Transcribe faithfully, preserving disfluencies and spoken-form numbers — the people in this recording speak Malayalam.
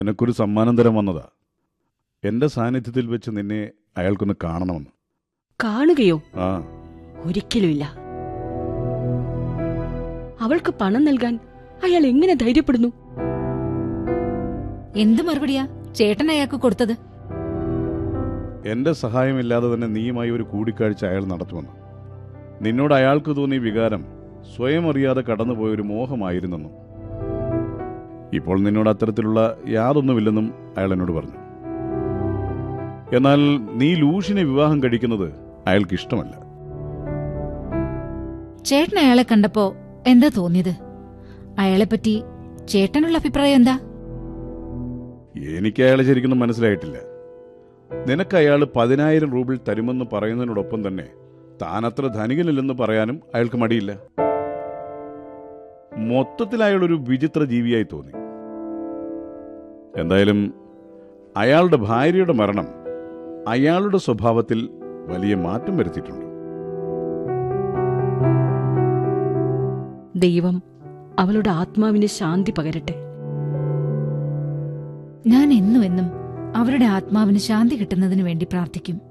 നിനക്കൊരു സമ്മാനം തരാൻ വന്നതാ. എന്റെ സാന്നിധ്യത്തിൽ വെച്ച് നിന്നെ അയാൾക്കൊന്ന് കാണണമെന്ന്. കാണുകയോ? ആ, ഒരിക്കലുമില്ല. അവൾക്ക് പണം നൽകാൻ അയാൾ എങ്ങനെ ധൈര്യപ്പെടുന്നു? എന്ത് മറുപടിയാ ചേട്ടൻ അയാൾക്ക് കൊടുത്തത്? എന്റെ സഹായമില്ലാതെ തന്നെ നീയുമായി ഒരു കൂടിക്കാഴ്ച അയാൾ നടത്തുമെന്ന്. നിന്നോട് അയാൾക്ക് തോന്നിയ വികാരം സ്വയം അറിയാതെ കടന്നുപോയൊരു മോഹമായിരുന്നെന്നും ഇപ്പോൾ നിന്നോട് അത്തരത്തിലുള്ള യാതൊന്നുമില്ലെന്നും അയാൾ എന്നോട് പറഞ്ഞു. എന്നാൽ നീ ലൂഷിനെ വിവാഹം കഴിക്കുന്നത് അയാൾക്ക് ഇഷ്ടമല്ല. ചേട്ടൻ അയാളെ കണ്ടപ്പോ എന്താ തോന്നിയത്? അയാളെപ്പറ്റി ചേട്ടനുള്ള അഭിപ്രായം എന്താ? എനിക്ക് അയാളെ ശരിക്കും മനസ്സിലായിട്ടില്ല. നിനക്ക് അയാൾ പതിനായിരം റൂബിൾ തരുമെന്ന് പറയുന്നതിനോടൊപ്പം തന്നെ താനത്ര ധനികനില്ലെന്ന് പറയാനും അയാൾക്ക് മടിയില്ല. മൊത്തത്തിൽ അയാളൊരു വിചിത്ര ജീവിയായി തോന്നി. എന്തായാലും അയാളുടെ ഭാര്യയുടെ മരണം അയാളുടെ സ്വഭാവത്തിൽ വലിയ മാറ്റം വരുത്തിയിട്ടുണ്ട്. ദൈവം അവളുടെ ആത്മാവിന് ശാന്തി പകരട്ടെ. ഞാൻ എന്നും എന്നും അവരുടെ ആത്മാവിന് ശാന്തി കിട്ടുന്നതിന് വേണ്ടി പ്രാർത്ഥിക്കും.